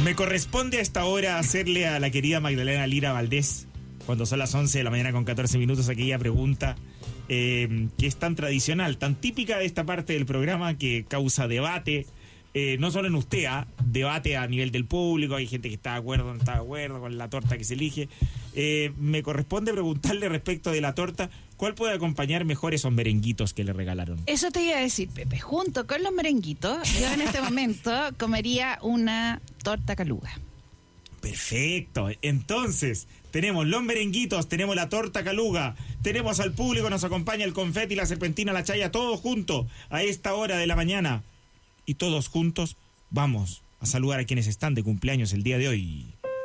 Me corresponde a esta hora hacerle a la querida Magdalena Lira Valdés, cuando son las 11 de la mañana con 14 minutos, aquella pregunta que es tan tradicional, tan típica de esta parte del programa, que causa debate, no solo en usted, debate a nivel del público. Hay gente que está de acuerdo o no está de acuerdo con la torta que se elige. Me corresponde preguntarle respecto de la torta, ¿cuál puede acompañar mejor esos merenguitos que le regalaron? Eso te iba a decir, Pepe. Junto con los merenguitos, yo en este momento comería una torta caluga. Perfecto. Entonces, tenemos los merenguitos, tenemos la torta caluga, tenemos al público, nos acompaña el confeti, la serpentina, la chaya, todos juntos a esta hora de la mañana. Y todos juntos vamos a saludar a quienes están de cumpleaños el día de hoy.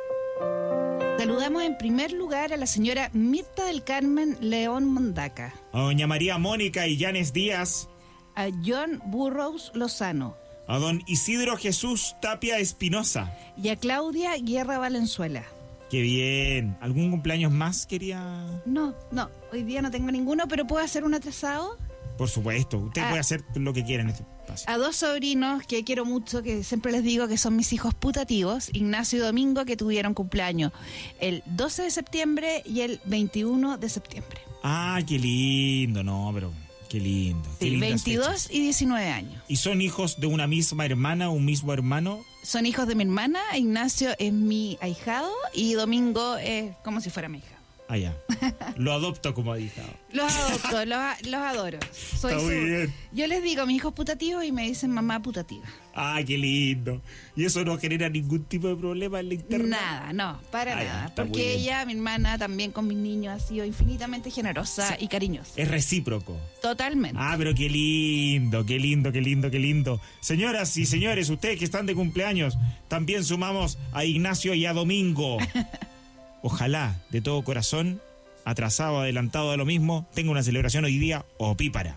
Saludamos en primer lugar a la señora Mirta del Carmen León Mondaca. A doña María Mónica y Llanes Díaz. A John Burroughs Lozano. A don Isidro Jesús Tapia Espinosa. Y a Claudia Guerra Valenzuela. ¡Qué bien! ¿Algún cumpleaños más quería? No, hoy día no tengo ninguno, pero ¿puedo hacer un atrasado? Por supuesto, usted puede hacer lo que quiera en este espacio. A dos sobrinos que quiero mucho, que siempre les digo que son mis hijos putativos, Ignacio y Domingo, que tuvieron cumpleaños el 12 de septiembre y el 21 de septiembre. Ah, qué lindo, no, pero qué lindo. Sí, 22 fechas. Y 19 años. ¿Y son hijos de una misma hermana, un mismo hermano? Son hijos de mi hermana, Ignacio es mi ahijado y Domingo es como si fuera mi hija. Ah, ya. Lo adopto como ahijado. Los adopto, los adoro. Está muy bien. Yo les digo a mis hijos putativos y me dicen mamá putativa. Ah, qué lindo. ¿Y eso no genera ningún tipo de problema en la interna? Nada, no, para nada. Ya, porque ella, mi hermana, también con mis niños ha sido infinitamente generosa y cariñosa. Es recíproco. Totalmente. Ah, pero qué lindo, qué lindo, qué lindo, qué lindo. Señoras y señores, ustedes que están de cumpleaños, también sumamos a Ignacio y a Domingo. Ojalá, de todo corazón, atrasado, adelantado a lo mismo, tenga una celebración hoy día opípara.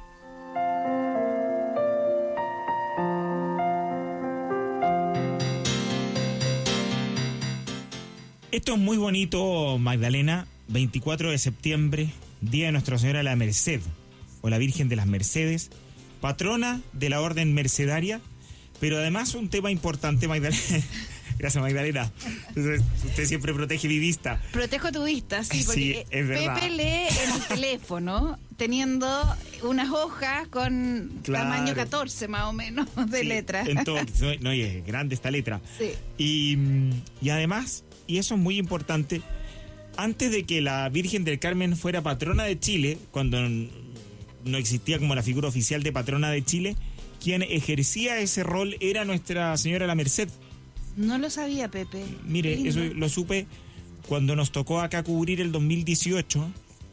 Esto es muy bonito, Magdalena. 24 de septiembre, Día de Nuestra Señora de la Merced, o la Virgen de las Mercedes, patrona de la Orden Mercedaria, pero además un tema importante, Magdalena. Gracias, Magdalena. Usted siempre protege mi vista. Protejo tu vista, sí, porque sí, es verdad. Pepe lee en el teléfono teniendo unas hojas con tamaño 14 más o menos de letras. Entonces, no, y es grande esta letra. Sí. Y además, y eso es muy importante, antes de que la Virgen del Carmen fuera patrona de Chile, cuando no existía como la figura oficial de patrona de Chile, quien ejercía ese rol era Nuestra Señora de la Merced. No lo sabía, Pepe. Mire, eso lo supe cuando nos tocó acá cubrir el 2018,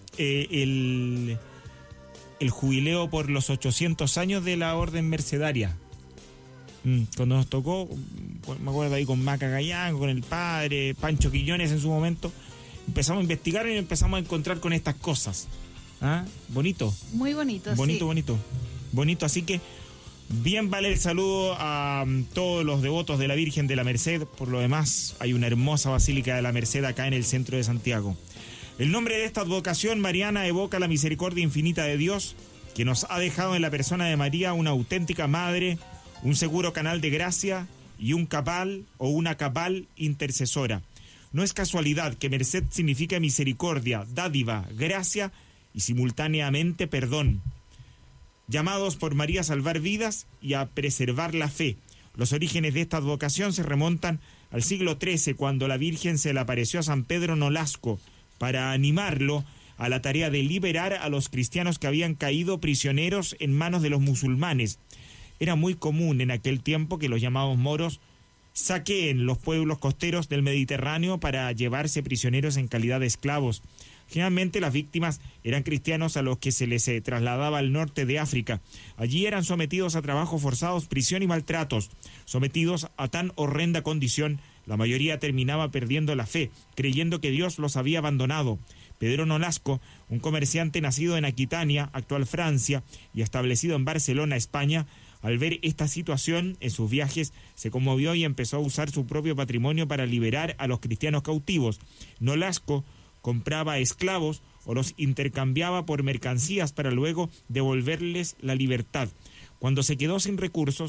el jubileo por los 800 años de la Orden Mercedaria. Cuando nos tocó, me acuerdo ahí con Maca Gallán, con el padre, Pancho Quiñones en su momento, empezamos a investigar y empezamos a encontrar con estas cosas. ¿Ah? Bonito. Muy bonito, bonito, sí. Bonito, así que bien vale el saludo a todos los devotos de la Virgen de la Merced. Por lo demás, hay una hermosa Basílica de la Merced acá en el centro de Santiago. El nombre de esta advocación mariana evoca la misericordia infinita de Dios, que nos ha dejado en la persona de María una auténtica madre, un seguro canal de gracia y un cabal o una cabal intercesora. No es casualidad que merced significa misericordia, dádiva, gracia y simultáneamente perdón. Llamados por María a salvar vidas y a preservar la fe. Los orígenes de esta advocación se remontan al siglo XIII, cuando la Virgen se le apareció a San Pedro Nolasco para animarlo a la tarea de liberar a los cristianos que habían caído prisioneros en manos de los musulmanes. Era muy común en aquel tiempo que los llamados moros saqueen los pueblos costeros del Mediterráneo para llevarse prisioneros en calidad de esclavos. Generalmente las víctimas eran cristianos a los que se les trasladaba al norte de África. Allí eran sometidos a trabajos forzados, prisión y maltratos. Sometidos a tan horrenda condición, la mayoría terminaba perdiendo la fe, creyendo que Dios los había abandonado. Pedro Nolasco, un comerciante nacido en Aquitania, actual Francia, y establecido en Barcelona, España, al ver esta situación en sus viajes, se conmovió y empezó a usar su propio patrimonio para liberar a los cristianos cautivos. Nolasco compraba esclavos o los intercambiaba por mercancías para luego devolverles la libertad. Cuando se quedó sin recursos,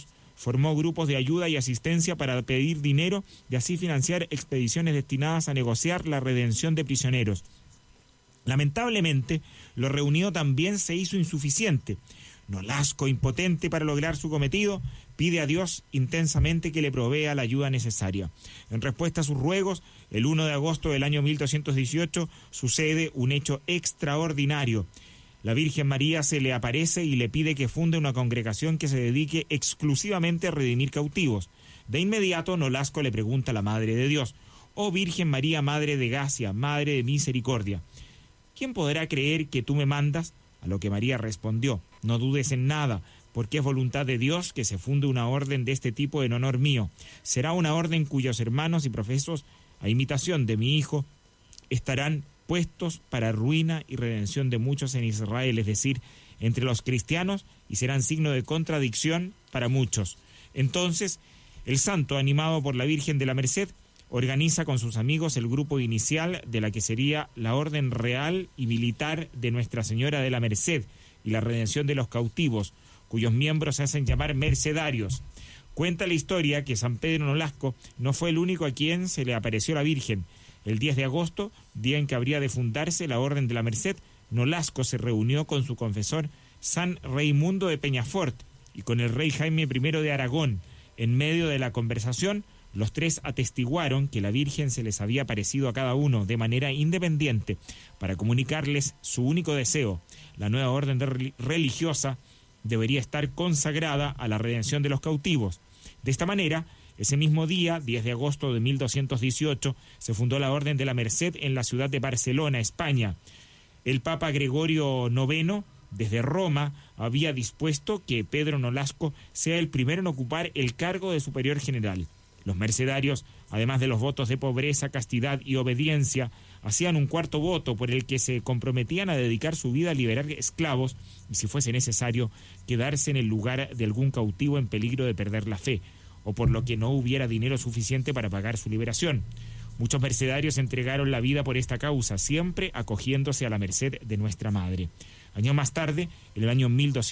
formó grupos de ayuda y asistencia para pedir dinero y así financiar expediciones destinadas a negociar la redención de prisioneros. Lamentablemente, lo reunido también se hizo insuficiente. Nolasco, impotente para lograr su cometido, pide a Dios intensamente que le provea la ayuda necesaria. En respuesta a sus ruegos, el 1 de agosto del año 1218 sucede un hecho extraordinario. La Virgen María se le aparece y le pide que funde una congregación que se dedique exclusivamente a redimir cautivos. De inmediato, Nolasco le pregunta a la Madre de Dios: «Oh Virgen María, Madre de Gracia, Madre de Misericordia, ¿quién podrá creer que tú me mandas?». A lo que María respondió: «No dudes en nada, porque es voluntad de Dios que se funde una orden de este tipo en honor mío. Será una orden cuyos hermanos y profesos, a imitación de mi Hijo, estarán puestos para ruina y redención de muchos en Israel, es decir, entre los cristianos, y serán signo de contradicción para muchos». Entonces, el santo, animado por la Virgen de la Merced, organiza con sus amigos el grupo inicial de la que sería la Orden Real y Militar de Nuestra Señora de la Merced y la Redención de los Cautivos, cuyos miembros se hacen llamar mercedarios. Cuenta la historia que San Pedro Nolasco no fue el único a quien se le apareció la Virgen. El 10 de agosto, día en que habría de fundarse la Orden de la Merced, Nolasco se reunió con su confesor San Raimundo de Peñafort y con el rey Jaime I de Aragón. En medio de la conversación, los tres atestiguaron que la Virgen se les había aparecido a cada uno de manera independiente para comunicarles su único deseo: la nueva orden religiosa debería estar consagrada a la redención de los cautivos. De esta manera, ese mismo día, 10 de agosto de 1218, se fundó la Orden de la Merced en la ciudad de Barcelona, España. El Papa Gregorio IX, desde Roma, había dispuesto que Pedro Nolasco sea el primero en ocupar el cargo de superior general. Los mercedarios, además de los votos de pobreza, castidad y obediencia, hacían un cuarto voto por el que se comprometían a dedicar su vida a liberar esclavos y, si fuese necesario, quedarse en el lugar de algún cautivo en peligro de perder la fe, o por lo que no hubiera dinero suficiente para pagar su liberación. Muchos mercedarios entregaron la vida por esta causa, siempre acogiéndose a la merced de nuestra Madre. Años más tarde, en el año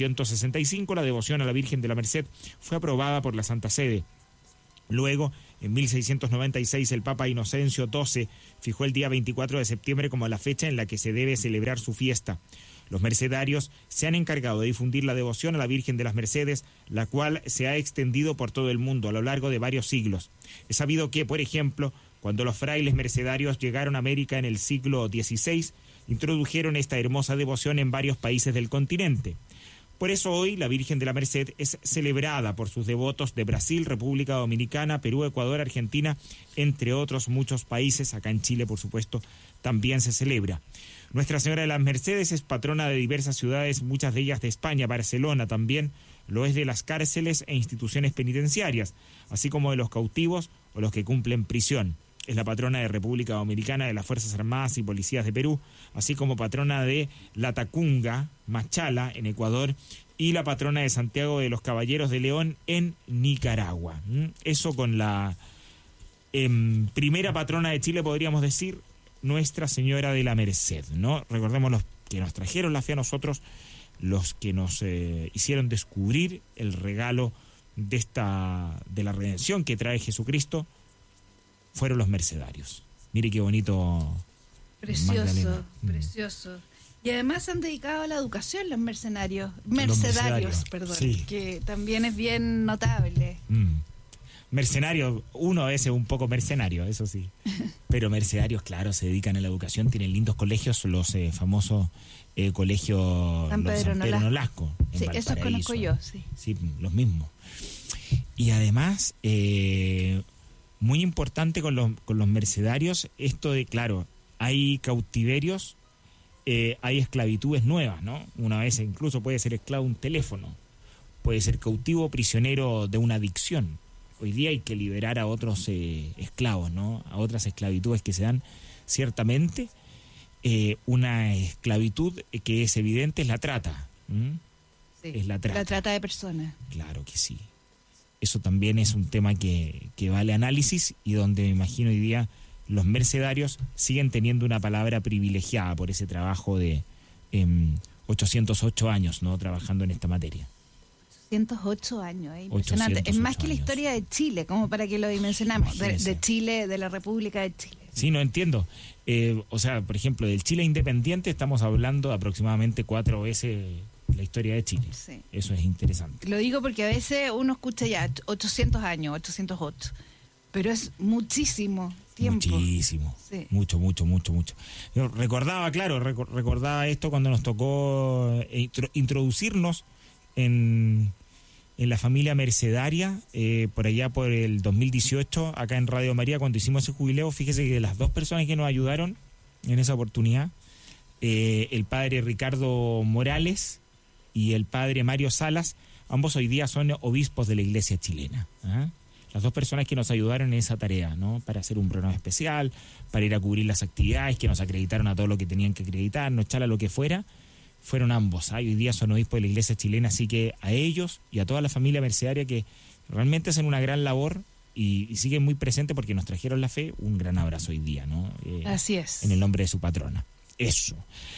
1265, la devoción a la Virgen de la Merced fue aprobada por la Santa Sede. Luego, en 1696, el Papa Inocencio XII fijó el día 24 de septiembre como la fecha en la que se debe celebrar su fiesta. Los mercedarios se han encargado de difundir la devoción a la Virgen de las Mercedes, la cual se ha extendido por todo el mundo a lo largo de varios siglos. Es sabido que, por ejemplo, cuando los frailes mercedarios llegaron a América en el siglo XVI, introdujeron esta hermosa devoción en varios países del continente. Por eso hoy la Virgen de la Merced es celebrada por sus devotos de Brasil, República Dominicana, Perú, Ecuador, Argentina, entre otros muchos países. Acá en Chile, por supuesto, también se celebra. Nuestra Señora de las Mercedes es patrona de diversas ciudades, muchas de ellas de España. Barcelona también lo es de las cárceles e instituciones penitenciarias, así como de los cautivos o los que cumplen prisión. Es la patrona de República Dominicana, de las Fuerzas Armadas y Policías de Perú, así como patrona de Latacunga, Machala, en Ecuador, y la patrona de Santiago de los Caballeros de León, en Nicaragua. Eso con la primera patrona de Chile, podríamos decir, Nuestra Señora de la Merced, ¿no? Recordemos los que nos trajeron la fe a nosotros, los que nos hicieron descubrir el regalo de la redención que trae Jesucristo, fueron los mercedarios. Mire qué bonito. Precioso, Magdalena. Precioso. Y además se han dedicado a la educación los mercenarios, perdón, sí. Que también es bien notable. Mercenario, uno es un poco mercenario, eso sí. Pero mercenarios, claro, se dedican a la educación, tienen lindos colegios, los famosos colegios San Pedro Nolasco. Sí, esos conozco yo, sí. Sí, los mismos. Y además, muy importante con los mercedarios, esto de, claro, hay cautiverios, hay esclavitudes nuevas, ¿no? Una vez incluso puede ser esclavo de un teléfono, puede ser cautivo o prisionero de una adicción. Hoy día hay que liberar a otros esclavos, ¿no? A otras esclavitudes que se dan. Ciertamente, una esclavitud que es evidente es la trata. Sí, es la trata. La trata de personas. Claro que sí. Eso también es un tema que vale análisis y donde me imagino hoy día los mercedarios siguen teniendo una palabra privilegiada por ese trabajo de 808 años, ¿no? Trabajando en esta materia. 808 años, impresionante. Es más que la historia de Chile, como para que lo dimensionamos, de Chile, de la República de Chile. Sí, no entiendo. O sea, por ejemplo, del Chile independiente estamos hablando de aproximadamente 4 veces la historia de Chile. Sí. Eso es interesante. Lo digo porque a veces uno escucha ya 800 años, 808, pero es muchísimo tiempo. Muchísimo. Sí. Mucho. Yo recordaba esto cuando nos tocó introducirnos en la familia mercedaria, por allá por el 2018, acá en Radio María, cuando hicimos ese jubileo. Fíjese que las 2 personas que nos ayudaron en esa oportunidad, el padre Ricardo Morales y el padre Mario Salas, ambos hoy día son obispos de la iglesia chilena. Las 2 personas que nos ayudaron en esa tarea, ¿no? Para hacer un programa especial, para ir a cubrir las actividades, que nos acreditaron a todo lo que tenían que acreditar, nos echala lo que fuera, fueron ambos. Hoy día son obispos de la iglesia chilena, así que a ellos y a toda la familia mercedaria que realmente hacen una gran labor y siguen muy presentes porque nos trajeron la fe, un gran abrazo hoy día, ¿no? Así es. En el nombre de su patrona. Eso.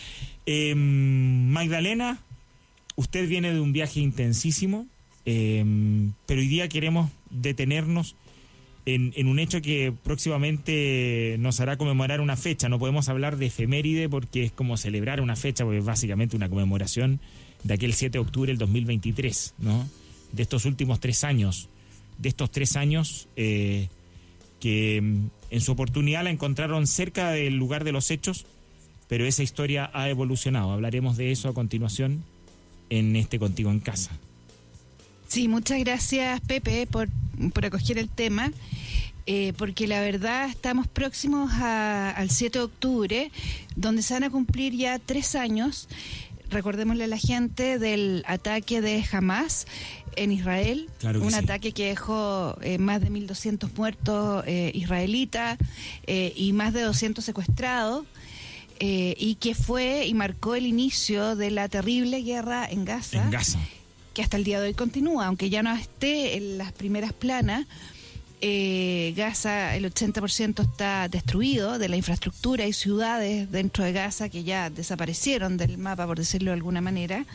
Magdalena, usted viene de un viaje intensísimo, pero hoy día queremos detenernos en un hecho que próximamente nos hará conmemorar una fecha. No podemos hablar de efeméride porque es como celebrar una fecha, porque es básicamente una conmemoración de aquel 7 de octubre del 2023, ¿no? De estos últimos 3 años, de estos 3 años que en su oportunidad la encontraron cerca del lugar de los hechos, pero esa historia ha evolucionado. Hablaremos de eso a continuación en este Contigo en Casa. Sí, muchas gracias, Pepe, por acoger el tema, porque la verdad estamos próximos al 7 de octubre, donde se van a cumplir ya 3 años, recordémosle a la gente, del ataque de Hamas en Israel, claro que un sí. Ataque que dejó más de 1.200 muertos israelitas y más de 200 secuestrados. Y que fue y marcó el inicio de la terrible guerra en Gaza. Que hasta el día de hoy continúa, aunque ya no esté en las primeras planas. Gaza, el 80% está destruido de la infraestructura y ciudades dentro de Gaza que ya desaparecieron del mapa, por decirlo de alguna manera.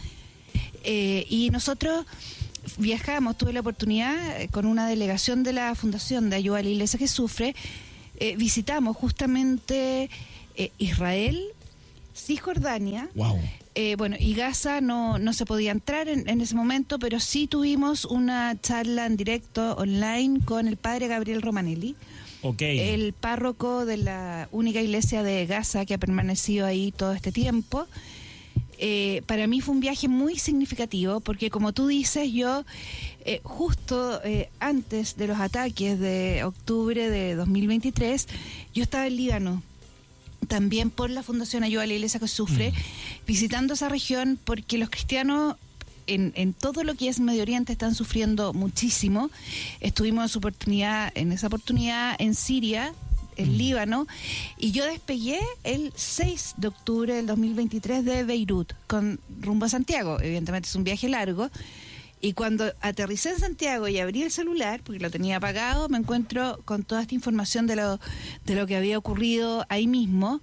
Y nosotros viajamos, tuve la oportunidad con una delegación de la Fundación de Ayuda a la Iglesia que Sufre, visitamos justamente Israel, Cisjordania. Wow. Y Gaza no se podía entrar en ese momento, pero sí tuvimos una charla en directo online con el padre Gabriel Romanelli, el párroco de la única iglesia de Gaza que ha permanecido ahí todo este tiempo. Para mí fue un viaje muy significativo porque, como tú dices, yo justo antes de los ataques de octubre de 2023, yo estaba en Líbano, también por la Fundación Ayuda a la Iglesia que Sufre, visitando esa región porque los cristianos en todo lo que es Medio Oriente están sufriendo muchísimo. Estuvimos en esa oportunidad en Siria, en Líbano, y yo despegué el 6 de octubre del 2023 de Beirut con rumbo a Santiago. Evidentemente es un viaje largo. Y cuando aterricé en Santiago y abrí el celular, porque lo tenía apagado, me encuentro con toda esta información de lo que había ocurrido ahí mismo,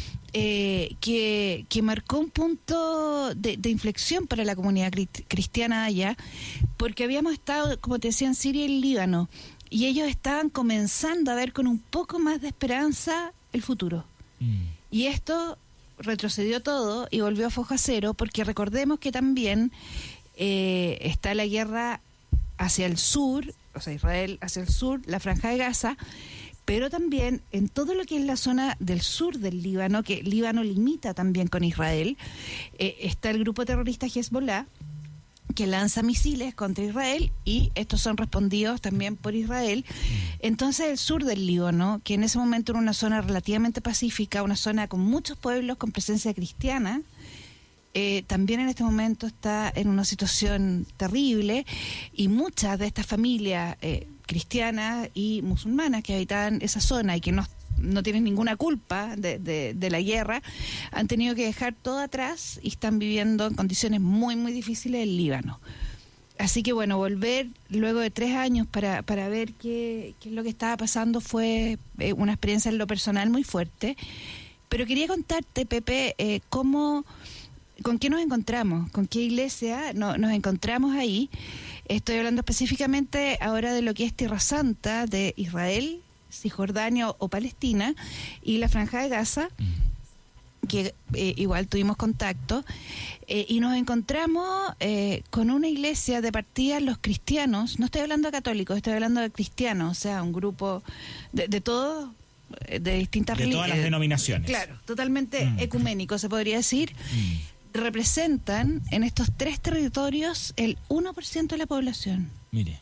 que marcó un punto de inflexión para la comunidad cristiana allá, porque habíamos estado, como te decía, en Siria y en Líbano, y ellos estaban comenzando a ver con un poco más de esperanza el futuro. Y esto retrocedió todo y volvió a foja cero, porque recordemos que también está la guerra hacia el sur, o sea, Israel hacia el sur, la Franja de Gaza, pero también en todo lo que es la zona del sur del Líbano, que Líbano limita también con Israel, está el grupo terrorista Hezbollah, que lanza misiles contra Israel, y estos son respondidos también por Israel. Entonces el sur del Líbano, que en ese momento era una zona relativamente pacífica, una zona con muchos pueblos con presencia cristiana, también en este momento está en una situación terrible, y muchas de estas familias cristianas y musulmanas que habitaban esa zona y que no tienen ninguna culpa de la guerra, han tenido que dejar todo atrás y están viviendo en condiciones muy, muy difíciles en Líbano. Así que bueno, volver luego de 3 años para ver qué es lo que estaba pasando fue una experiencia en lo personal muy fuerte. Pero quería contarte, Pepe, cómo ¿con qué nos encontramos? ¿Con qué iglesia nos encontramos ahí? Estoy hablando específicamente ahora de lo que es Tierra Santa de Israel, Cisjordania o Palestina, y la Franja de Gaza, que igual tuvimos contacto, y nos encontramos con una iglesia de partida, los cristianos, no estoy hablando de católicos, estoy hablando de cristianos, o sea, un grupo de todos, de distintas de todas las denominaciones. Claro, totalmente ecuménico, se podría decir. Representan en estos 3 territorios el 1% de la población. Mire.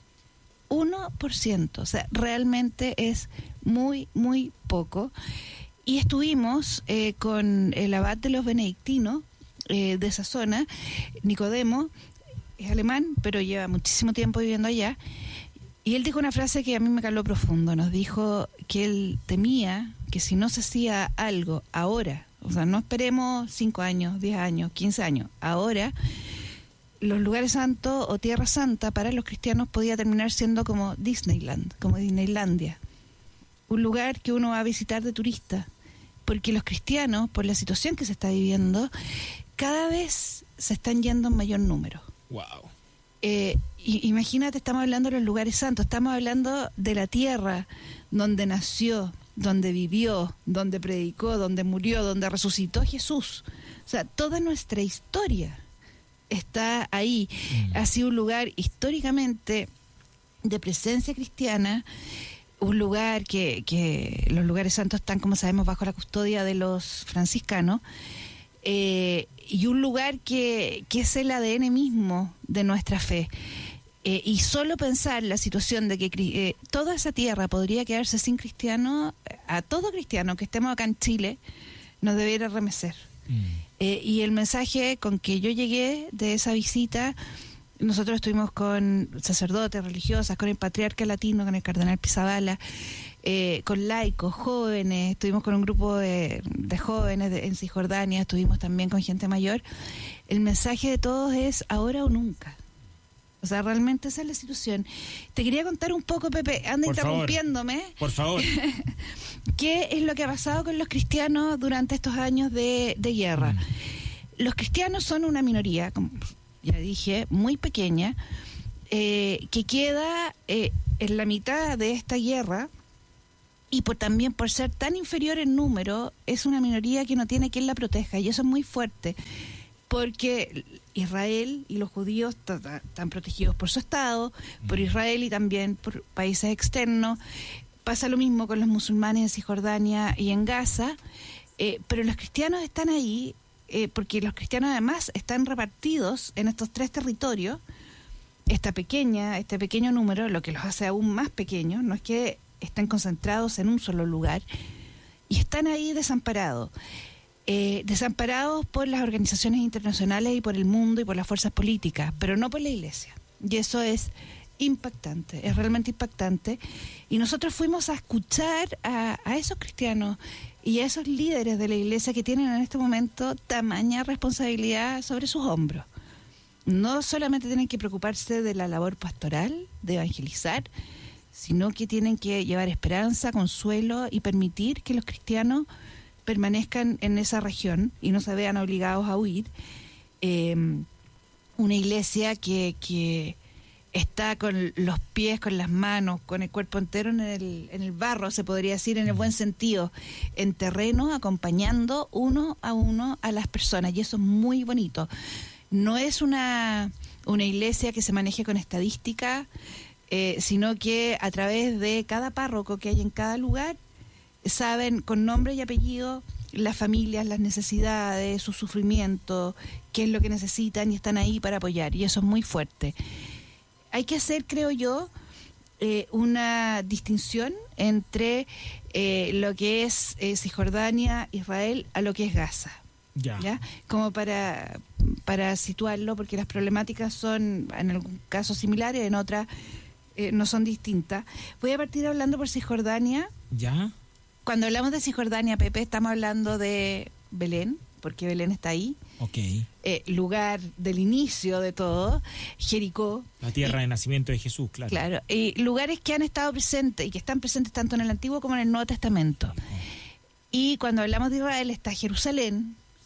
1%, o sea, realmente es muy, muy poco. Y estuvimos con el abad de los benedictinos de esa zona, Nicodemo, es alemán, pero lleva muchísimo tiempo viviendo allá, y él dijo una frase que a mí me caló profundo. Nos dijo que él temía que si no se hacía algo ahora, o sea, no esperemos 5 años, 10 años, 15 años, ahora los lugares santos o Tierra Santa para los cristianos podía terminar siendo como Disneyland, como Disneylandia, un lugar que uno va a visitar de turista, porque los cristianos, por la situación que se está viviendo, cada vez se están yendo en mayor número. Wow. Imagínate, estamos hablando de los lugares santos, estamos hablando de la tierra donde nació, donde vivió, donde predicó, donde murió, donde resucitó Jesús. O sea, toda nuestra historia está ahí. Ha sido un lugar históricamente de presencia cristiana, un lugar que los lugares santos están, como sabemos, bajo la custodia de los franciscanos, y un lugar que es el ADN mismo de nuestra fe. Y solo pensar la situación de que toda esa tierra podría quedarse sin cristianos, a todo cristiano que estemos acá en Chile, nos debiera remecer. Y el mensaje con que yo llegué de esa visita, nosotros estuvimos con sacerdotes, religiosas, con el patriarca latino, con el cardenal Pizzabala, con laicos, jóvenes, estuvimos con un grupo de jóvenes en Cisjordania, estuvimos también con gente mayor. El mensaje de todos es ahora o nunca. O sea, realmente esa es la situación. Te quería contar un poco, Pepe, anda por interrumpiéndome. Favor. Por favor. ¿Qué es lo que ha pasado con los cristianos durante estos años de guerra? Los cristianos son una minoría, como ya dije, muy pequeña, que queda en la mitad de esta guerra, y también por ser tan inferior en número, es una minoría que no tiene quien la proteja, y eso es muy fuerte, porque Israel y los judíos están protegidos por su Estado, por Israel y también por países externos. Pasa lo mismo con los musulmanes en Cisjordania y en Gaza, pero los cristianos están ahí, porque los cristianos además están repartidos en estos 3 territorios. Este pequeño número, lo que los hace aún más pequeños, no es que están concentrados en un solo lugar, y están ahí desamparados. Desamparados por las organizaciones internacionales y por el mundo y por las fuerzas políticas, pero no por la iglesia. Y eso es impactante, es realmente impactante. Y nosotros fuimos a escuchar a esos cristianos y a esos líderes de la iglesia que tienen en este momento tamaña responsabilidad sobre sus hombros. No solamente tienen que preocuparse de la labor pastoral, de evangelizar, sino que tienen que llevar esperanza, consuelo y permitir que los cristianos permanezcan en esa región y no se vean obligados a huir. Una iglesia que está con los pies, con las manos, con el cuerpo entero en el barro, se podría decir, en el buen sentido, en terreno, acompañando uno a las personas, y eso es muy bonito. No es una iglesia que se maneje con estadística, sino que a través de cada párroco que hay en cada lugar, saben con nombre y apellido las familias, las necesidades, su sufrimiento, qué es lo que necesitan, y están ahí para apoyar, y eso es muy fuerte. Hay que hacer, creo yo, una distinción entre lo que es Cisjordania, Israel, a lo que es Gaza. ¿Ya? Como para situarlo, porque las problemáticas son en algún caso similares, en otras no son distintas. Voy a partir hablando por Cisjordania. ¿Ya? Cuando hablamos de Cisjordania, Pepe, estamos hablando de Belén, porque Belén está ahí. Okay. Lugar del inicio de todo, Jericó. La tierra de nacimiento de Jesús, claro. Claro, y lugares que han estado presentes y que están presentes tanto en el Antiguo como en el Nuevo Testamento. Y cuando hablamos de Israel está Jerusalén,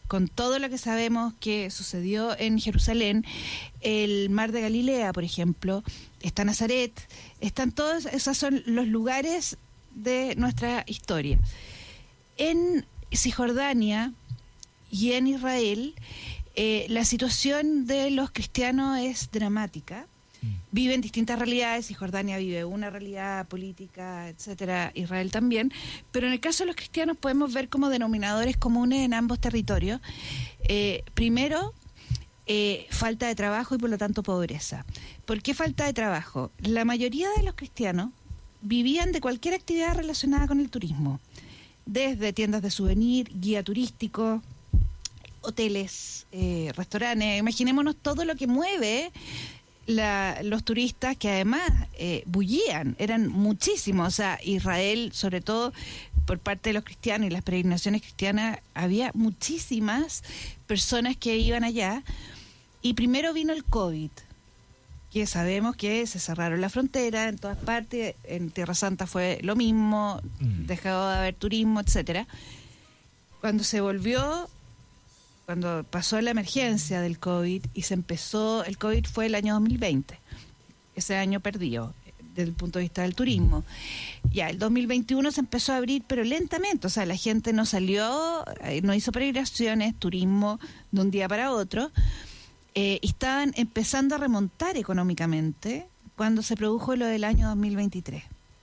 con todo lo que sabemos que sucedió en Jerusalén, el Mar de Galilea, por ejemplo, está Nazaret, están todos, esos son los lugares de nuestra historia. En Cisjordania y en Israel, la situación de los cristianos es dramática. Viven distintas realidades, Cisjordania vive una realidad política, etcétera, Israel también, pero en el caso de los cristianos podemos ver como denominadores comunes en ambos territorios. Primero, falta de trabajo y por lo tanto pobreza. ¿Por qué falta de trabajo? La mayoría de los cristianos vivían de cualquier actividad relacionada con el turismo, desde tiendas de souvenir, guía turístico, hoteles, restaurantes. Imaginémonos todo lo que mueve los turistas, que además bullían, eran muchísimos. O sea, Israel, sobre todo por parte de los cristianos y las peregrinaciones cristianas, había muchísimas personas que iban allá. Y primero vino el COVID, que sabemos que se cerraron la frontera en todas partes, en Tierra Santa fue lo mismo, dejó de haber turismo, etcétera. Cuando pasó la emergencia del COVID y se empezó, el COVID fue el año 2020, ese año perdido desde el punto de vista del turismo. Ya, el 2021 se empezó a abrir, pero lentamente, o sea, la gente no salió, no hizo peregrinaciones, turismo de un día para otro, y estaban empezando a remontar económicamente cuando se produjo lo del año 2023.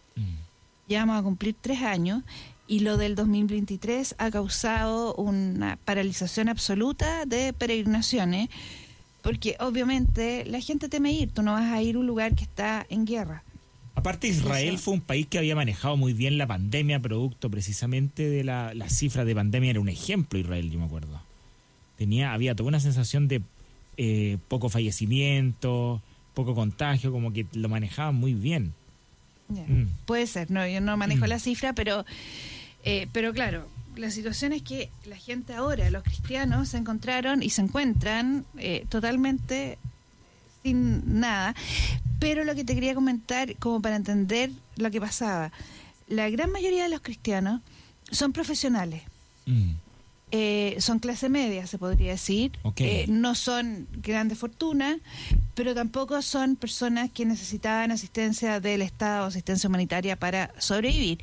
Ya vamos a cumplir 3 años, y lo del 2023 ha causado una paralización absoluta de peregrinaciones, porque obviamente la gente teme ir, tú no vas a ir a un lugar que está en guerra. Aparte, Israel fue un país que había manejado muy bien la pandemia, producto precisamente de la cifra de pandemia. Era un ejemplo Israel, yo me acuerdo. Había toda una sensación de poco fallecimiento, poco contagio, como que lo manejaban muy bien. Puede ser, no, yo no manejo la cifra, pero claro, la situación es que la gente ahora, los cristianos, se encontraron y se encuentran totalmente sin nada. Pero lo que te quería comentar, como para entender lo que pasaba, la gran mayoría de los cristianos son profesionales. Son clase media, se podría decir. Okay. No son grandes fortunas, pero tampoco son personas que necesitaban asistencia del Estado, asistencia humanitaria para sobrevivir.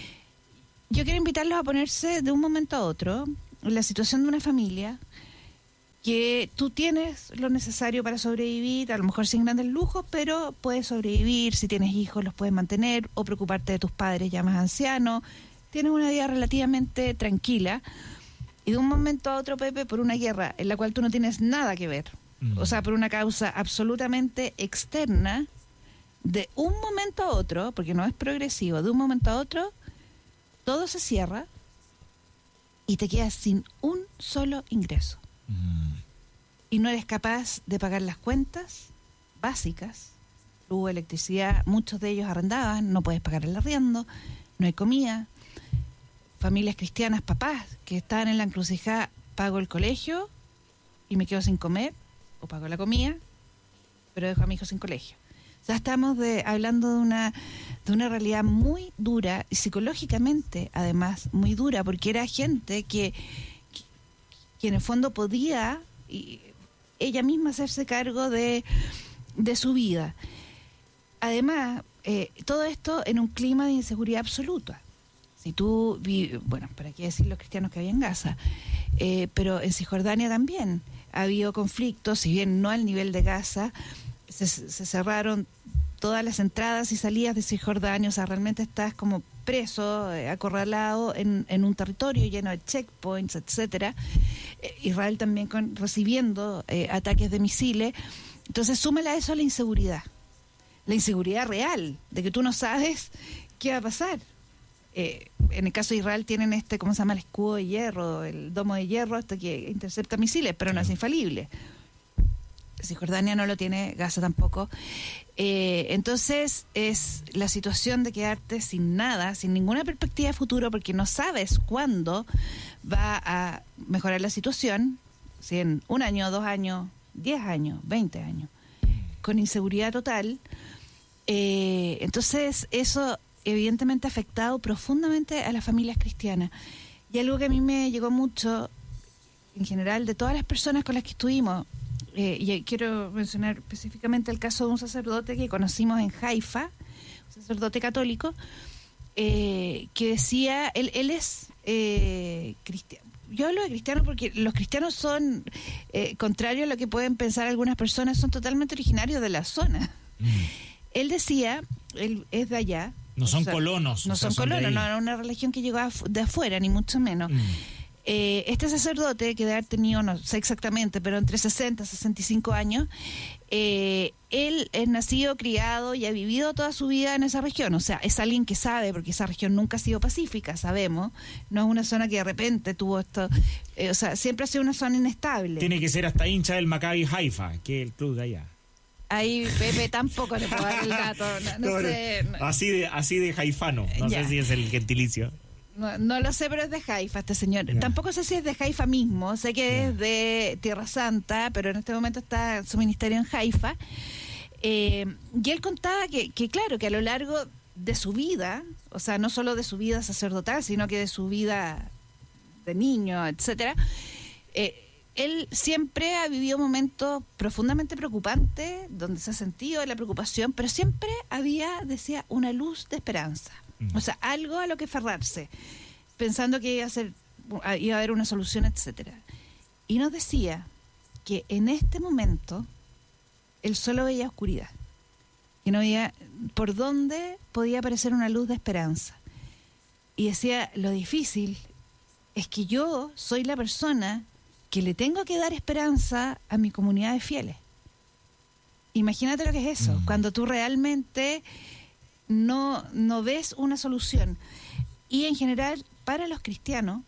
Yo quiero invitarlos a ponerse de un momento a otro en la situación de una familia, que tú tienes lo necesario para sobrevivir, a lo mejor sin grandes lujos, pero puedes sobrevivir. Si tienes hijos, los puedes mantener, o preocuparte de tus padres ya más ancianos. Tienes una vida relativamente tranquila. Y de un momento a otro, Pepe, por una guerra en la cual tú no tienes nada que ver, o sea, por una causa absolutamente externa, de un momento a otro, porque no es progresivo, de un momento a otro, todo se cierra y te quedas sin un solo ingreso. Y no eres capaz de pagar las cuentas básicas, luz, electricidad, muchos de ellos arrendaban, no puedes pagar el arriendo, no hay comida. Familias cristianas, papás que estaban en la encrucijada, pago el colegio y me quedo sin comer, o pago la comida, pero dejo a mi hijo sin colegio. O sea, estamos hablando de una realidad muy dura, y psicológicamente además muy dura, porque era gente que en el fondo podía ella misma hacerse cargo de su vida. Además, todo esto en un clima de inseguridad absoluta. Si tú, bueno, para qué decir los cristianos que había en Gaza, pero en Cisjordania también ha habido conflictos, si bien no al nivel de Gaza, se cerraron todas las entradas y salidas de Cisjordania, o sea, realmente estás como preso, acorralado en un territorio lleno de checkpoints, etcétera. Israel también recibiendo ataques de misiles. Entonces, súmale a eso la inseguridad real, de que tú no sabes qué va a pasar. En el caso de Israel tienen ¿cómo se llama? El escudo de hierro, el domo de hierro, que intercepta misiles, pero no es infalible. Cisjordania no lo tiene, Gaza tampoco. Entonces es la situación de quedarte sin nada, sin ninguna perspectiva de futuro, porque no sabes cuándo va a mejorar la situación, si en 1 año, 2 años, 10 años, 20 años, con inseguridad total. Entonces eso evidentemente ha afectado profundamente a las familias cristianas. Y algo que a mí me llegó mucho, en general, de todas las personas con las que estuvimos, y quiero mencionar específicamente el caso de un sacerdote que conocimos en Haifa, un sacerdote católico, que decía, él es cristiano. Yo hablo de cristianos porque los cristianos son, contrario a lo que pueden pensar algunas personas, son totalmente originarios de la zona. Él decía, él es de allá. No son colonos. No son colonos, no era una religión que llegó de afuera, ni mucho menos. Este sacerdote, que debe haber tenido, no sé exactamente, pero entre 60 y 65 años, él es nacido, criado y ha vivido toda su vida en esa región. O sea, es alguien que sabe, porque esa región nunca ha sido pacífica, sabemos. No es una zona que de repente tuvo esto. O sea, siempre ha sido una zona inestable. Tiene que ser hasta hincha del Maccabi Haifa, que es el club de allá. Ahí Pepe tampoco le puedo dar el dato. No sé. Así de haifano. No sé si es el gentilicio. No lo sé, pero es de Haifa este señor. Tampoco sé si es de Haifa mismo. Sé que es de Tierra Santa, pero en este momento está en su ministerio en Haifa. Y él contaba que claro, que a lo largo de su vida, o sea, no solo de su vida sacerdotal, sino que de su vida de niño, etcétera, él siempre ha vivido momentos profundamente preocupantes, donde se ha sentido la preocupación, pero siempre había, decía, una luz de esperanza. O sea, algo a lo que aferrarse, pensando que iba a haber una solución, etcétera. Y nos decía que en este momento él solo veía oscuridad, que no veía por dónde podía aparecer una luz de esperanza. Y decía, lo difícil es que yo soy la persona que le tengo que dar esperanza a mi comunidad de fieles. Imagínate lo que es eso, cuando tú realmente no ves una solución. Y en general, para los cristianos,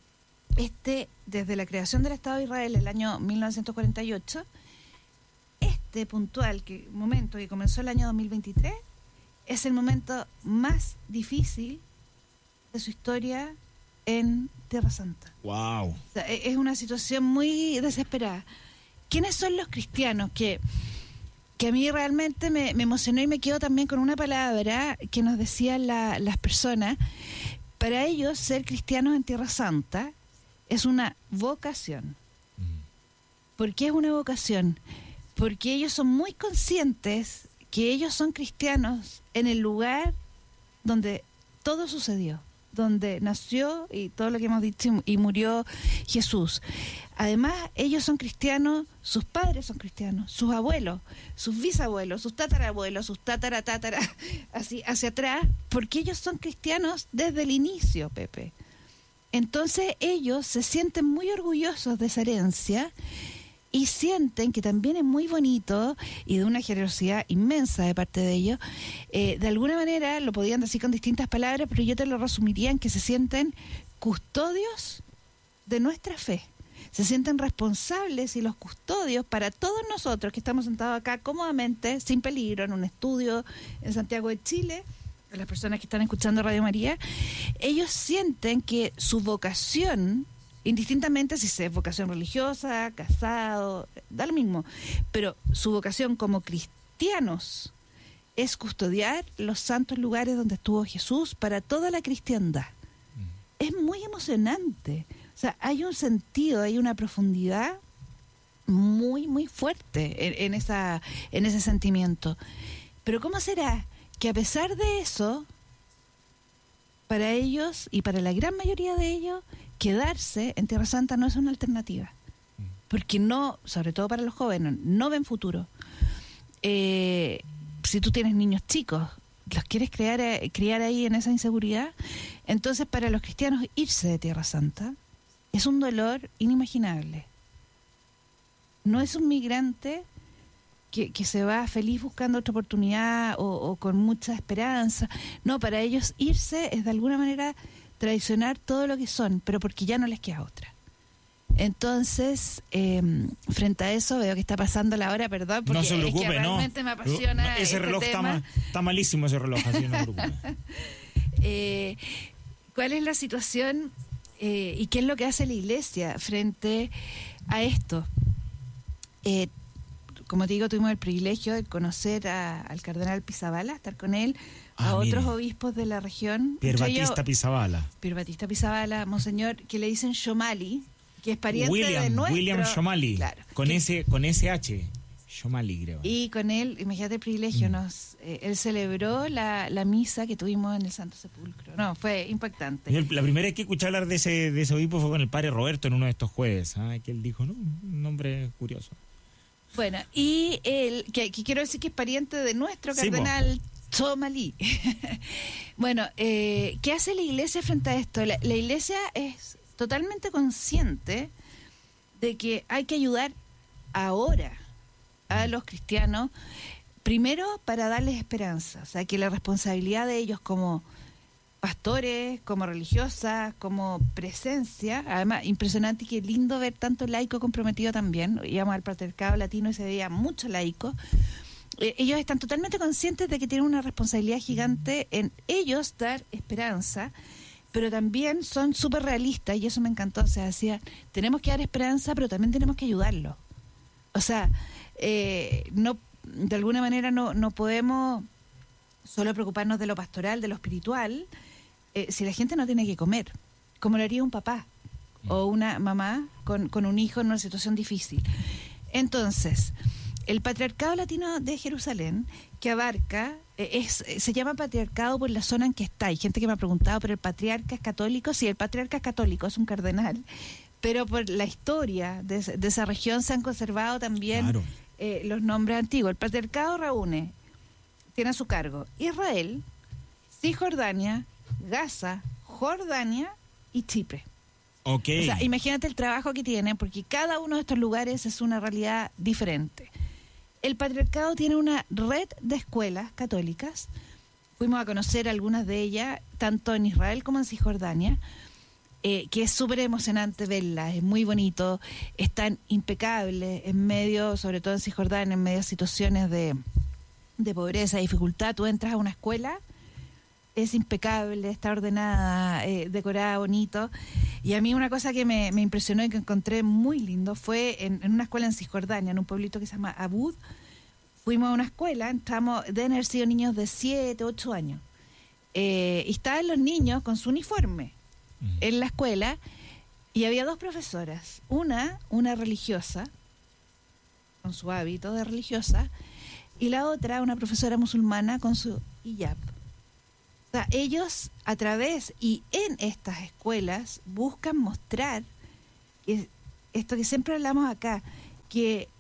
desde la creación del Estado de Israel en el año 1948, puntual momento que comenzó el año 2023, es el momento más difícil de su historia en Tierra Santa. Wow. O sea, es una situación muy desesperada. ¿Quiénes son los cristianos? Que a mí realmente me emocionó y me quedo también con una palabra que nos decían las personas. Para ellos, ser cristianos en Tierra Santa es una vocación. ¿Por qué es una vocación? Porque ellos son muy conscientes que ellos son cristianos en el lugar donde todo sucedió, donde nació y todo lo que hemos dicho y murió Jesús. Además, ellos son cristianos, sus padres son cristianos, sus abuelos, sus bisabuelos, sus tatarabuelos, sus tatara, así hacia atrás, porque ellos son cristianos desde el inicio, Pepe. Entonces ellos se sienten muy orgullosos de esa herencia y sienten que también es muy bonito y de una generosidad inmensa de parte de ellos. De alguna manera, lo podían decir con distintas palabras, pero yo te lo resumiría en que se sienten custodios de nuestra fe. Se sienten responsables y los custodios para todos nosotros que estamos sentados acá cómodamente, sin peligro, en un estudio en Santiago de Chile, a las personas que están escuchando Radio María. Ellos sienten que su vocación, indistintamente si es vocación religiosa, casado, da lo mismo, pero su vocación como cristianos es custodiar los santos lugares donde estuvo Jesús para toda la cristiandad. Es muy emocionante. O sea, hay un sentido, hay una profundidad muy, muy fuerte en ese sentimiento. Pero ¿cómo será que a pesar de eso, para ellos y para la gran mayoría de ellos, quedarse en Tierra Santa no es una alternativa? Porque no, sobre todo para los jóvenes, no ven futuro. Si tú tienes niños chicos, los quieres criar ahí en esa inseguridad, entonces para los cristianos irse de Tierra Santa es un dolor inimaginable. No es un migrante que se va feliz buscando otra oportunidad o con mucha esperanza. No, para ellos irse es de alguna manera traicionar todo lo que son, pero porque ya no les queda otra. Entonces, frente a eso, veo que está pasando la hora, perdón, porque no se preocupe, es que realmente me apasiona ese este reloj tema. Está malísimo ese reloj, así no se preocupe. ¿Cuál es la situación y qué es lo que hace la Iglesia frente a esto? Como te digo, tuvimos el privilegio de conocer al cardenal Pizzaballa, estar con él, a otros obispos de la región. Pier Battista Pizzaballa. Pier Battista Pizzaballa, monseñor, que le dicen Shomali, que es pariente de nuestro... William Shomali, claro, con ese H. Shomali, creo. Y con él, imagínate el privilegio, él celebró la misa que tuvimos en el Santo Sepulcro. No, fue impactante. La primera vez que escuché hablar de ese obispo fue con el padre Roberto en uno de estos jueves, que él dijo, un nombre curioso. Bueno, y él, que quiero decir que es pariente de nuestro cardenal Shomali. Bueno, ¿qué hace la iglesia frente a esto? La iglesia es totalmente consciente de que hay que ayudar ahora a los cristianos, primero para darles esperanza, o sea, que la responsabilidad de ellos como pastores, como religiosas, como presencia, además impresionante y qué lindo ver tanto laico comprometido también. Íbamos al patriarcado latino y se veía mucho laico. Ellos están totalmente conscientes de que tienen una responsabilidad gigante en ellos dar esperanza, pero también son súper realistas y eso me encantó. O sea, decían, tenemos que dar esperanza, pero también tenemos que ayudarlo. O sea, no, de alguna manera no podemos solo preocuparnos de lo pastoral, de lo espiritual, si la gente no tiene que comer, como lo haría un papá o una mamá con un hijo en una situación difícil. Entonces, el Patriarcado Latino de Jerusalén, que abarca, se llama patriarcado por la zona en que está. Hay gente que me ha preguntado, ¿pero el patriarca es católico? Sí, el patriarca es católico, es un cardenal, pero por la historia de esa región se han conservado también los nombres antiguos. El patriarcado tiene a su cargo Israel, Cisjordania, Gaza, Jordania y Chipre. Okay. O sea, imagínate el trabajo que tiene, porque cada uno de estos lugares es una realidad diferente. El patriarcado tiene una red de escuelas católicas. Fuimos a conocer algunas de ellas, tanto en Israel como en Cisjordania, que es súper emocionante verlas, es muy bonito, están impecables en medio, sobre todo en Cisjordania, en medio de situaciones de pobreza, dificultad. Tú entras a una escuela, es impecable, está ordenada, decorada, bonito. Y a mí una cosa que me impresionó y que encontré muy lindo fue en una escuela en Cisjordania, en un pueblito que se llama Abud. Fuimos a una escuela, deben haber sido niños de 7, 8 años. Y estaban los niños con su uniforme en la escuela y había dos profesoras. Una religiosa, con su hábito de religiosa, y la otra, una profesora musulmana con su hijab. O sea, ellos a través y en estas escuelas buscan mostrar que esto que siempre hablamos acá, que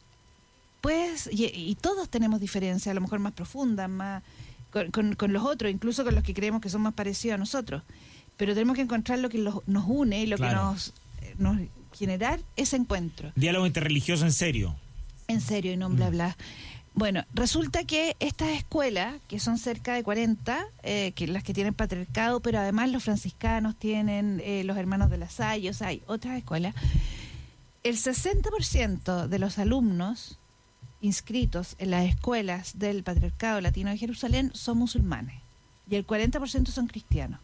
pues, y todos tenemos diferencias, a lo mejor más profundas, más con los otros, incluso con los que creemos que son más parecidos a nosotros, pero tenemos que encontrar lo que nos une y lo que nos generar ese encuentro. Diálogo interreligioso en serio. En serio y no bla bla. Bueno, resulta que estas escuelas, que son cerca de 40, que las que tienen patriarcado, pero además los franciscanos tienen, los hermanos de la Salle, o sea, hay otras escuelas, el 60% de los alumnos inscritos en las escuelas del Patriarcado Latino de Jerusalén son musulmanes y el 40% son cristianos.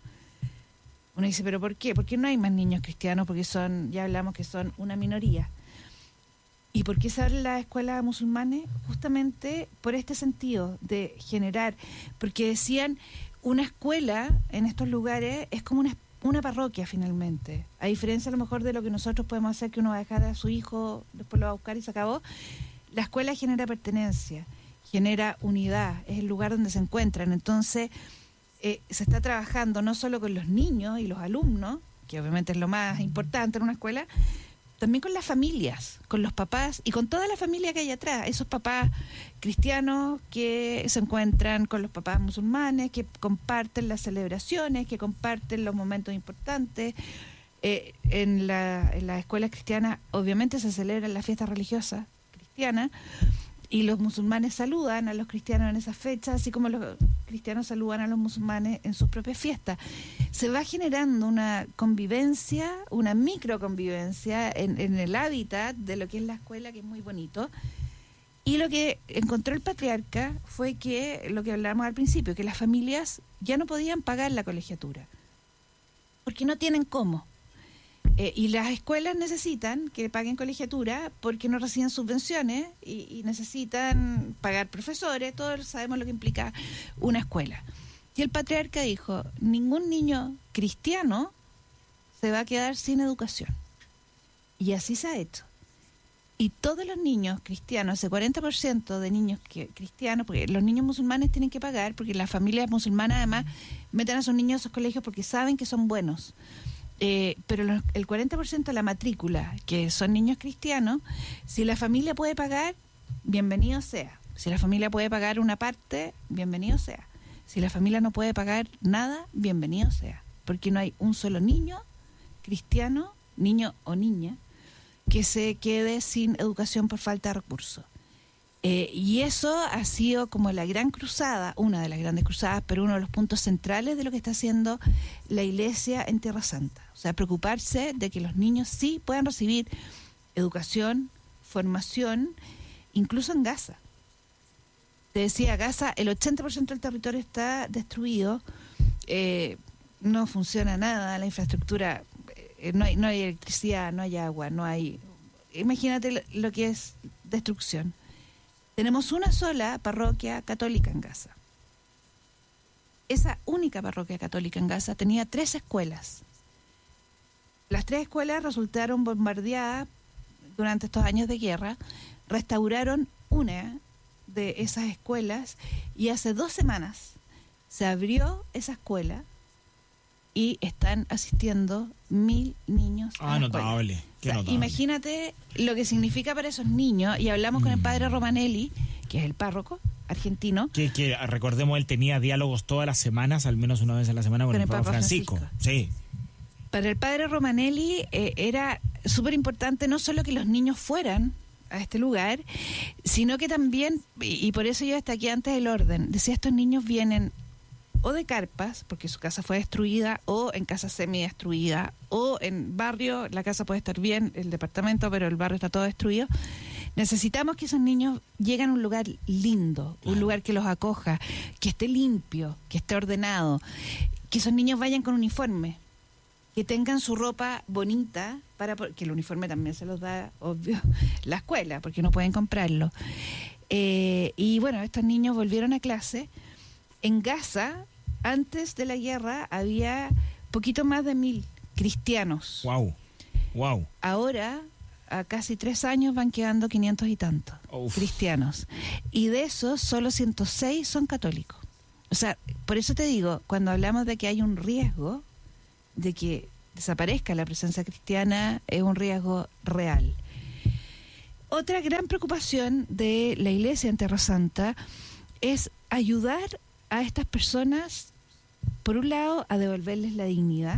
Uno dice, ¿pero por qué? ¿Por qué no hay más niños cristianos? Porque ya hablamos que son una minoría. ¿Y por qué se abren las escuelas musulmanes? Justamente por este sentido de generar, porque decían, una escuela en estos lugares es como una parroquia finalmente, a diferencia a lo mejor de lo que nosotros podemos hacer, que uno va a dejar a su hijo, después lo va a buscar y se acabó. La escuela genera pertenencia, genera unidad, es el lugar donde se encuentran. Entonces, se está trabajando no solo con los niños y los alumnos, que obviamente es lo más importante en una escuela, también con las familias, con los papás y con toda la familia que hay atrás, esos papás cristianos que se encuentran con los papás musulmanes, que comparten las celebraciones, que comparten los momentos importantes. En las escuelas cristianas obviamente se celebran las fiestas religiosas cristianas y los musulmanes saludan a los cristianos en esas fechas, así como los cristianos saludan a los musulmanes en sus propias fiestas. Se va generando una convivencia, una microconvivencia en el hábitat de lo que es la escuela, que es muy bonito. Y lo que encontró el patriarca fue que, lo que hablábamos al principio, que las familias ya no podían pagar la colegiatura, porque no tienen cómo. Y las escuelas necesitan que paguen colegiatura porque no reciben subvenciones y necesitan pagar profesores, todos sabemos lo que implica una escuela. Y el patriarca dijo, ningún niño cristiano se va a quedar sin educación. Y así se ha hecho. Y todos los niños cristianos, ese 40% de niños cristianos, porque los niños musulmanes tienen que pagar, porque las familias musulmanas además meten a sus niños a esos colegios porque saben que son buenos. Pero el 40% de la matrícula, que son niños cristianos, si la familia puede pagar, bienvenido sea. Si la familia puede pagar una parte, bienvenido sea. Si la familia no puede pagar nada, bienvenido sea. Porque no hay un solo niño cristiano, niño o niña, que se quede sin educación por falta de recursos. Y eso ha sido como la gran cruzada, una de las grandes cruzadas, pero uno de los puntos centrales de lo que está haciendo la Iglesia en Tierra Santa. O sea, preocuparse de que los niños sí puedan recibir educación, formación, incluso en Gaza. Te decía, Gaza, el 80% del territorio está destruido, no funciona nada, la infraestructura, no hay electricidad, no hay agua, no hay... Imagínate lo que es destrucción. Tenemos una sola parroquia católica en Gaza. Esa única parroquia católica en Gaza tenía 3 escuelas. Las 3 escuelas resultaron bombardeadas durante estos años de guerra. Restauraron una de esas escuelas y hace 2 semanas se abrió esa escuela y están asistiendo 1.000 niños. Notable. O sea, imagínate lo que significa para esos niños, y hablamos con el padre Romanelli, que es el párroco argentino. Que recordemos, él tenía diálogos todas las semanas, al menos una vez a la semana, con el Papa Francisco. Sí. Para el padre Romanelli era súper importante no solo que los niños fueran a este lugar, sino que también, y por eso yo destaqué antes el orden, decía, estos niños vienen o de carpas, porque su casa fue destruida, o en casa semi-destruida, o en barrio, la casa puede estar bien, el departamento, pero el barrio está todo destruido. Necesitamos que esos niños lleguen a un lugar lindo, un lugar que los acoja, que esté limpio, que esté ordenado, que esos niños vayan con uniforme, que tengan su ropa bonita, que el uniforme también se los da, obvio, la escuela, porque no pueden comprarlo. Y bueno, estos niños volvieron a clase. En Gaza, antes de la guerra, había poquito más de 1.000 cristianos. Wow. Ahora, a casi 3 años, van quedando 500 y tantos cristianos. Y de esos, solo 106 son católicos. O sea, por eso te digo, cuando hablamos de que hay un riesgo de que desaparezca la presencia cristiana, es un riesgo real. Otra gran preocupación de la Iglesia en Tierra Santa es ayudar a estas personas, por un lado, a devolverles la dignidad,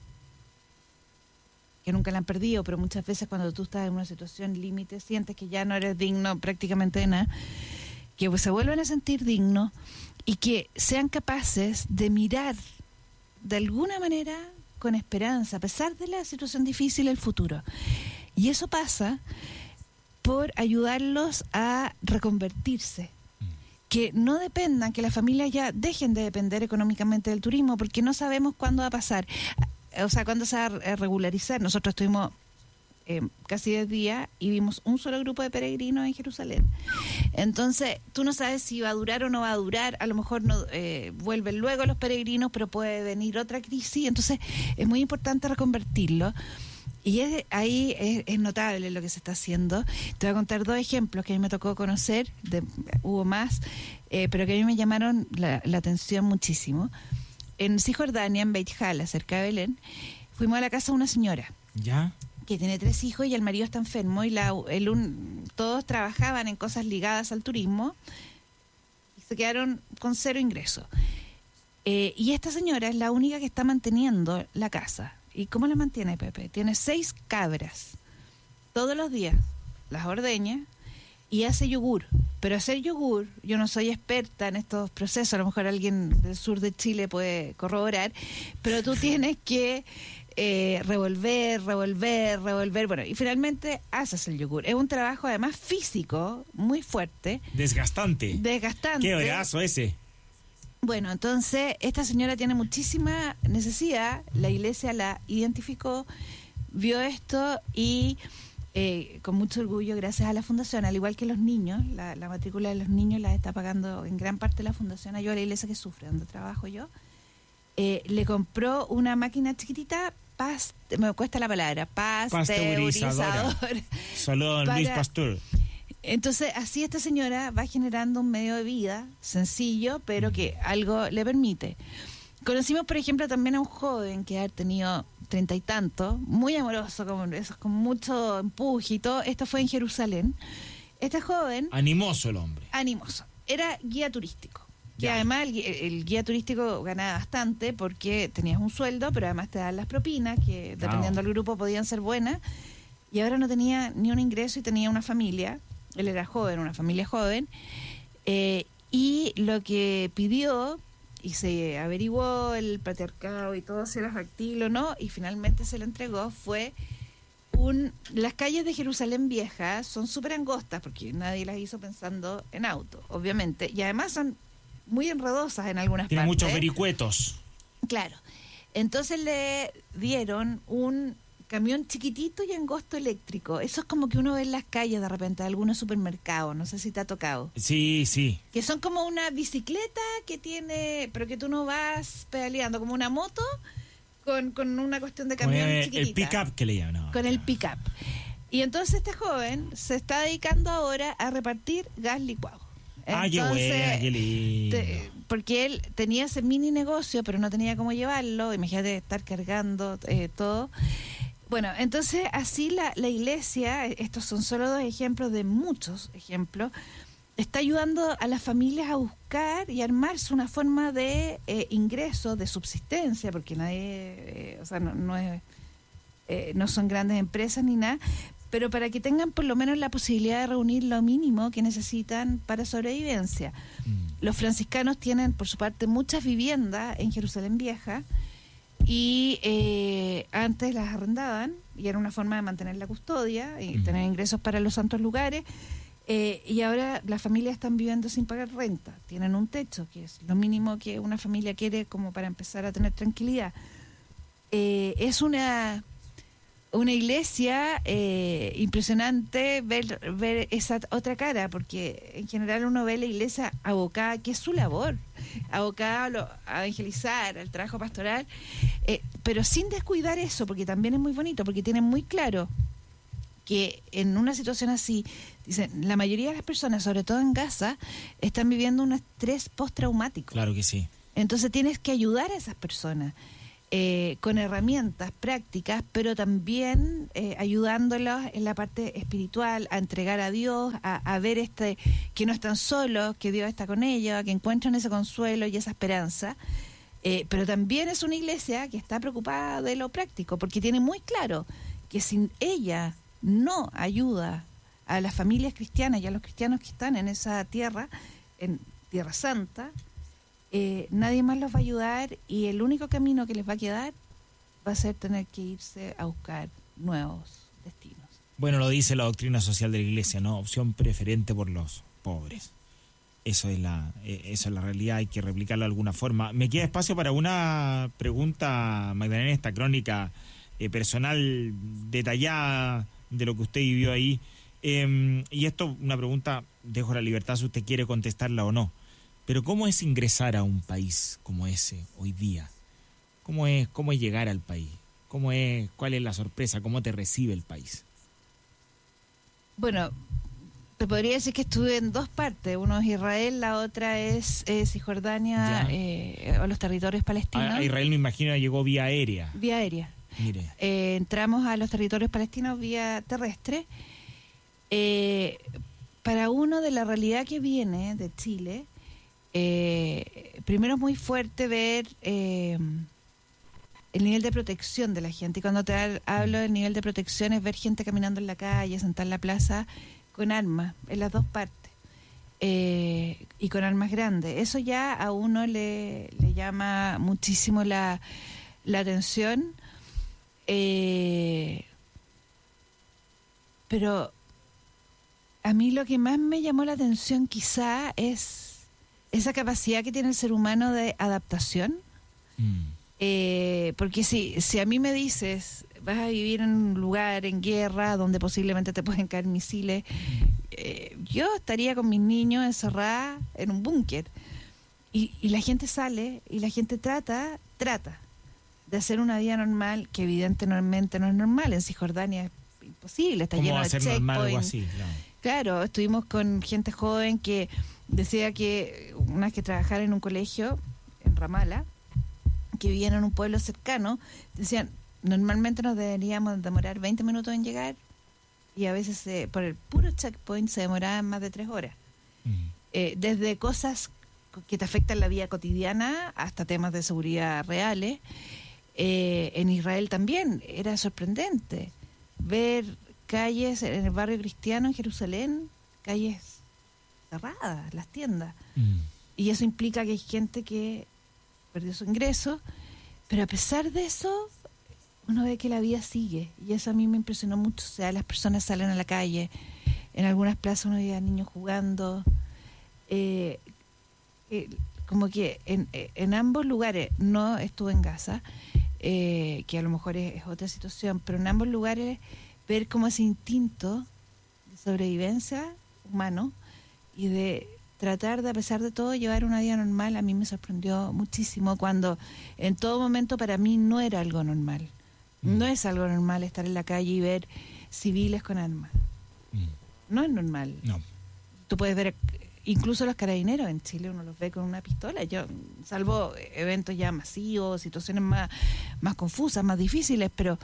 que nunca la han perdido, pero muchas veces cuando tú estás en una situación límite, sientes que ya no eres digno prácticamente de nada, que pues se vuelvan a sentir dignos y que sean capaces de mirar de alguna manera con esperanza, a pesar de la situación difícil, el futuro. Y eso pasa por ayudarlos a reconvertirse, que no dependan, que las familias ya dejen de depender económicamente del turismo, porque no sabemos cuándo va a pasar, o sea, cuándo se va a regularizar. Nosotros estuvimos casi 10 días y vimos un solo grupo de peregrinos en Jerusalén. Entonces, tú no sabes si va a durar o no va a durar, a lo mejor no vuelven luego los peregrinos, pero puede venir otra crisis, entonces es muy importante reconvertirlo. Y ahí es notable lo que se está haciendo. Te voy a contar 2 ejemplos que a mí me tocó conocer, hubo más, pero que a mí me llamaron la atención muchísimo. En Cisjordania, en Beit Jala, cerca de Belén, fuimos a la casa de una señora. ¿Ya? Que tiene 3 hijos y el marido está enfermo y todos trabajaban en cosas ligadas al turismo y se quedaron con 0 ingresos. Y esta señora es la única que está manteniendo la casa. ¿Y cómo la mantiene, Pepe? Tiene 6 cabras. Todos los días las ordeña y hace yogur. Pero hacer yogur, yo no soy experta en estos procesos, a lo mejor alguien del sur de Chile puede corroborar, pero tú tienes que revolver, bueno, y finalmente haces el yogur. Es un trabajo además físico muy fuerte. Desgastante. Qué brazo ese. Bueno, entonces esta señora tiene muchísima necesidad, la Iglesia la identificó, vio esto y con mucho orgullo, gracias a la fundación, al igual que los niños, la matrícula de los niños la está pagando en gran parte la fundación Ayuda a la Iglesia que Sufre, donde trabajo yo, le compró una máquina chiquitita me cuesta la palabra, pasteurizador. Saludos a Luis Pasteur. Entonces, así esta señora va generando un medio de vida sencillo, pero que algo le permite. Conocimos, por ejemplo, también a un joven que ha tenido 30 y tantos, muy amoroso, con mucho empuje y todo. Esto fue en Jerusalén. Este joven... Animoso el hombre. Animoso. Era guía turístico. Que además el guía turístico ganaba bastante porque tenías un sueldo, pero además te daban las propinas, que dependiendo del grupo podían ser buenas. Y ahora no tenía ni un ingreso y tenía una familia. Él era joven, una familia joven. Y lo que pidió, y se averiguó el patriarcado y todo, si era factible o no, y finalmente se le entregó, fue las calles de Jerusalén Vieja son súper angostas, porque nadie las hizo pensando en auto, obviamente, y además son muy enredosas en algunas partes. Tiene muchos vericuetos. Claro. Entonces le dieron un camión chiquitito y angosto eléctrico. Eso es como que uno ve en las calles de repente de algunos supermercados, no sé si te ha tocado. Sí, sí. Que son como una bicicleta que tiene, pero que tú no vas pedaleando, como una moto con una cuestión de camión chiquitita. El pick-up que le llaman. No, con el pick-up. Y entonces este joven se está dedicando ahora a repartir gas licuado. Qué bueno, qué lindo. Porque él tenía ese mini negocio, pero no tenía cómo llevarlo. Imagínate estar cargando todo. Bueno, entonces así la iglesia, estos son solo 2 ejemplos de muchos ejemplos, está ayudando a las familias a buscar y armarse una forma de ingreso, de subsistencia, porque nadie, no son grandes empresas ni nada, pero para que tengan por lo menos la posibilidad de reunir lo mínimo que necesitan para sobrevivencia. Los franciscanos tienen, por su parte, muchas viviendas en Jerusalén Vieja, y antes las arrendaban y era una forma de mantener la custodia y tener ingresos para los santos lugares, y ahora las familias están viviendo sin pagar renta, tienen un techo, que es lo mínimo que una familia quiere como para empezar a tener tranquilidad. Es una iglesia impresionante ver esa otra cara, porque en general uno ve la iglesia abocada, que es su labor, abocada a evangelizar, al trabajo pastoral, pero sin descuidar eso, porque también es muy bonito, porque tienen muy claro que en una situación así, dicen, la mayoría de las personas, sobre todo en Gaza, están viviendo un estrés postraumático. Claro que sí. Entonces tienes que ayudar a esas personas. Con herramientas prácticas, pero también ayudándolos en la parte espiritual, a entregar a Dios, a ver que no están solos, que Dios está con ellos, que encuentran ese consuelo y esa esperanza. Pero también es una iglesia que está preocupada de lo práctico, porque tiene muy claro que si ella no ayuda a las familias cristianas y a los cristianos que están en esa tierra, en Tierra Santa, nadie más los va a ayudar, y el único camino que les va a quedar va a ser tener que irse a buscar nuevos destinos. Bueno, lo dice la doctrina social de la Iglesia, ¿no? Opción preferente por los pobres. Eso es la realidad, hay que replicarlo de alguna forma. Me queda espacio para una pregunta, Magdalena, esta crónica personal detallada de lo que usted vivió ahí. Y esto, una pregunta, dejo la libertad si usted quiere contestarla o no. Pero ¿cómo es ingresar a un país como ese hoy día? ¿Cómo es llegar al país? ¿Cuál es la sorpresa? ¿Cómo te recibe el país? Bueno, te podría decir que estuve en 2 partes. Uno es Israel, la otra es Cisjordania, o los territorios palestinos. A Israel, me imagino, llegó vía aérea. Vía aérea. Mire. Entramos a los territorios palestinos vía terrestre. Para uno, de la realidad que viene de Chile, primero es muy fuerte ver el nivel de protección de la gente. Y cuando hablo del nivel de protección, es ver gente caminando en la calle, sentada en la plaza con armas, en las 2 partes, y con armas grandes. Eso ya a uno le llama muchísimo la atención, pero a mí lo que más me llamó la atención quizá es esa capacidad que tiene el ser humano de adaptación. Porque si a mí me dices, vas a vivir en un lugar en guerra donde posiblemente te pueden caer misiles, yo estaría con mis niños encerrada en un búnker, y la gente sale y la gente trata, de hacer una vida normal, que evidentemente no es normal. En Cisjordania es imposible, está ¿Cómo lleno va a de ser normal algo checkpoints. así? Claro, estuvimos con gente joven que decía que unas que trabajara en un colegio en Ramala, que vivían en un pueblo cercano, decían, normalmente nos deberíamos demorar 20 minutos en llegar y a veces por el puro checkpoint se demoraban más de 3 horas. Desde cosas que te afectan la vida cotidiana hasta temas de seguridad reales. En Israel también era sorprendente ver calles en el barrio cristiano en Jerusalén, calles cerradas, las tiendas. Y eso implica que hay gente que perdió su ingreso, pero a pesar de eso, uno ve que la vida sigue. Y eso a mí me impresionó mucho. O sea, las personas salen a la calle, en algunas plazas uno ve a niños jugando. Como que en ambos lugares, no estuve en Gaza, que a lo mejor es otra situación, pero en ambos lugares ver como ese instinto de sobrevivencia humano y de tratar de, a pesar de todo, llevar una vida normal, a mí me sorprendió muchísimo cuando en todo momento para mí no era algo normal. No es algo normal estar en la calle y ver civiles con armas. No es normal. No. Tú puedes ver incluso los carabineros en Chile, uno los ve con una pistola. Yo, salvo eventos ya masivos, situaciones más confusas, más difíciles, pero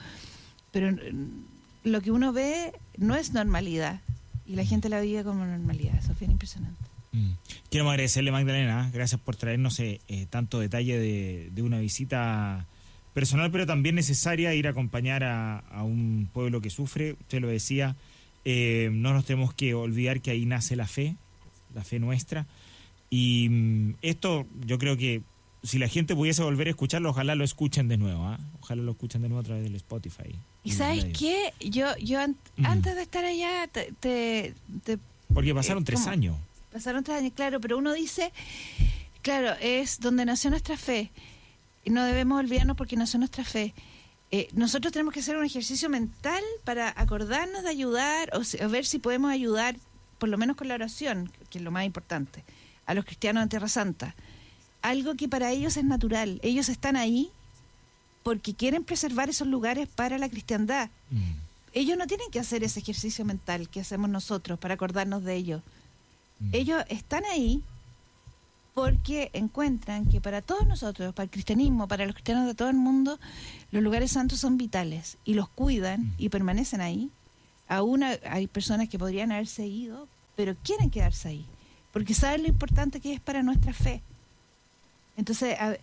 lo que uno ve no es normalidad y la gente la vive como normalidad. Eso es bien impresionante. Quiero agradecerle, Magdalena, gracias por traernos tanto detalle de una visita personal, pero también necesaria, ir a acompañar a un pueblo que sufre. Usted lo decía, no nos tenemos que olvidar que ahí nace la fe nuestra. Y esto yo creo que si la gente pudiese volver a escucharlo, ojalá lo escuchen de nuevo, ¿eh? Ojalá lo escuchen de nuevo a través del Spotify. ¿Y sabes qué? Yo antes de estar allá, porque pasaron 3 años. Pasaron 3 años, claro, pero uno dice, claro, es donde nació nuestra fe. Y no debemos olvidarnos porque nació nuestra fe. Nosotros tenemos que hacer un ejercicio mental para acordarnos de ayudar o ver si podemos ayudar, por lo menos con la oración, que es lo más importante, a los cristianos en Tierra Santa. Algo que para ellos es natural. Ellos están ahí porque quieren preservar esos lugares para la cristiandad. Ellos no tienen que hacer ese ejercicio mental que hacemos nosotros para acordarnos de ellos. Ellos están ahí porque encuentran que para todos nosotros, para el cristianismo, para los cristianos de todo el mundo, los lugares santos son vitales y los cuidan y permanecen ahí. Aún hay personas que podrían haberse ido, pero quieren quedarse ahí, porque saben lo importante que es para nuestra fe. Entonces,